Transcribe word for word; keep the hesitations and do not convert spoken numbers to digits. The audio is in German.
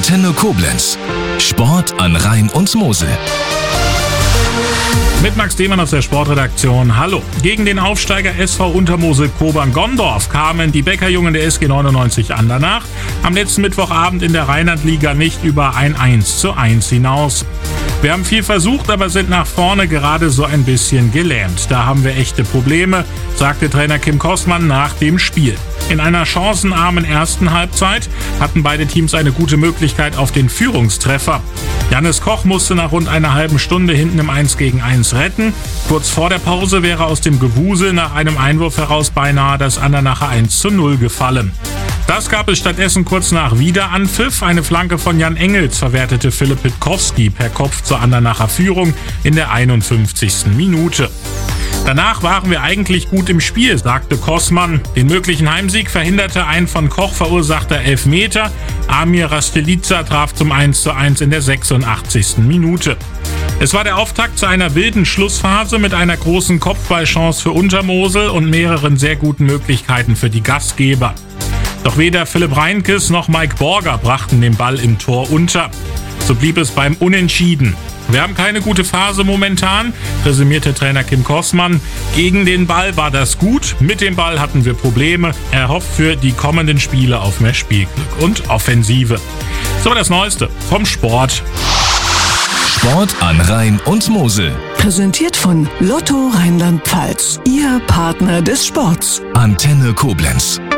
Antenne Koblenz. Sport an Rhein und Mosel. Mit Max Demann aus der Sportredaktion. Hallo. Gegen den Aufsteiger S V Untermosel-Kobern-Gondorf kamen die Bäckerjungen der S G neunundneunzig Andernach am letzten Mittwochabend in der Rheinland-Liga nicht über ein eins zu eins hinaus. Wir haben viel versucht, aber sind nach vorne gerade so ein bisschen gelähmt. Da haben wir echte Probleme, sagte Trainer Kim Kossmann nach dem Spiel. In einer chancenarmen ersten Halbzeit hatten beide Teams eine gute Möglichkeit auf den Führungstreffer. Jannis Koch musste nach rund einer halben Stunde hinten im eins gegen eins retten. Kurz vor der Pause wäre aus dem Gewusel nach einem Einwurf heraus beinahe das Andernacher eins zu null gefallen. Das gab es stattdessen kurz nach Wiederanpfiff. Eine Flanke von Jan Engels verwertete Philipp Pitkowski per Kopf zur Andernacher Führung in der einundfünfzigsten Minute. Danach waren wir eigentlich gut im Spiel, sagte Kossmann. Den möglichen Heimsieg verhinderte ein von Koch verursachter Elfmeter. Amir Rastelica traf zum eins zu eins in der sechsundachtzigsten Minute. Es war der Auftakt zu einer wilden Schlussphase mit einer großen Kopfballchance für Untermosel und mehreren sehr guten Möglichkeiten für die Gastgeber. Doch weder Philipp Reinkes noch Mike Borger brachten den Ball im Tor unter. So blieb es beim Unentschieden. Wir haben keine gute Phase momentan, resümierte Trainer Kim Kossmann. Gegen den Ball war das gut, mit dem Ball hatten wir Probleme. Er hofft für die kommenden Spiele auf mehr Spielglück und Offensive. So, das Neueste vom Sport. Sport an Rhein und Mosel. Präsentiert von Lotto Rheinland-Pfalz, Ihr Partner des Sports. Antenne Koblenz.